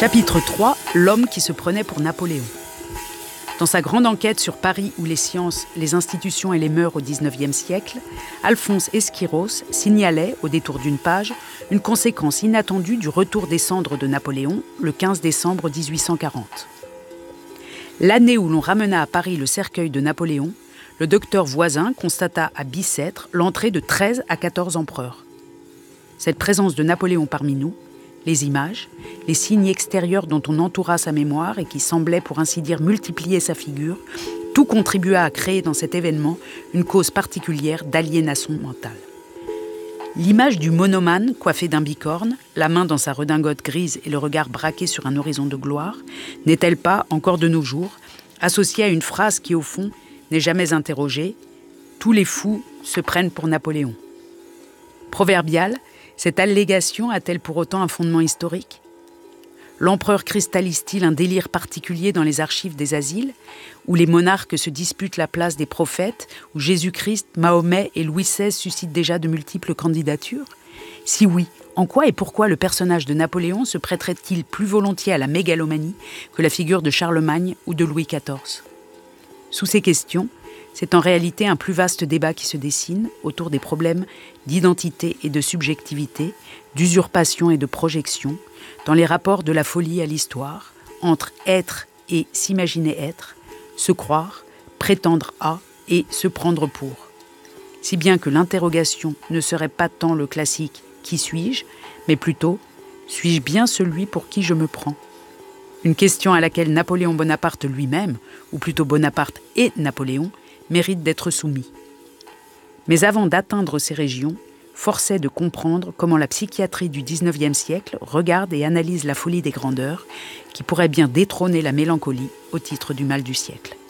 Chapitre 3, l'homme qui se prenait pour Napoléon. Dans sa grande enquête sur Paris ou les sciences, les institutions et les mœurs au XIXe siècle, Alphonse Esquiros signalait, au détour d'une page, une conséquence inattendue du retour des cendres de Napoléon, le 15 décembre 1840. L'année où l'on ramena à Paris le cercueil de Napoléon, le docteur Voisin constata à Bicêtre l'entrée de 13 à 14 empereurs. Cette présence de Napoléon parmi nous, les images, les signes extérieurs dont on entoura sa mémoire et qui semblaient pour ainsi dire multiplier sa figure, tout contribua à créer dans cet événement une cause particulière d'aliénation mentale. L'image du monomane coiffé d'un bicorne, la main dans sa redingote grise et le regard braqué sur un horizon de gloire, n'est-elle pas, encore de nos jours, associée à une phrase qui, au fond, n'est jamais interrogée « Tous les fous se prennent pour Napoléon ». Proverbiale, cette allégation a-t-elle pour autant un fondement historique ? L'empereur cristallise-t-il un délire particulier dans les archives des asiles, où les monarques se disputent la place des prophètes, où Jésus-Christ, Mahomet et Louis XVI suscitent déjà de multiples candidatures ? Si oui, en quoi et pourquoi le personnage de Napoléon se prêterait-il plus volontiers à la mégalomanie que la figure de Charlemagne ou de Louis XIV ? Sous ces questions, c'est en réalité un plus vaste débat qui se dessine autour des problèmes d'identité et de subjectivité, d'usurpation et de projection, dans les rapports de la folie à l'histoire, entre être et s'imaginer être, se croire, prétendre à et se prendre pour. Si bien que l'interrogation ne serait pas tant le classique « qui suis-je ?», mais plutôt « suis-je bien celui pour qui je me prends ?» Une question à laquelle Napoléon Bonaparte lui-même, ou plutôt Bonaparte et Napoléon, mérite d'être soumis. Mais avant d'atteindre ces régions, force est de comprendre comment la psychiatrie du XIXe siècle regarde et analyse la folie des grandeurs, qui pourrait bien détrôner la mélancolie au titre du mal du siècle.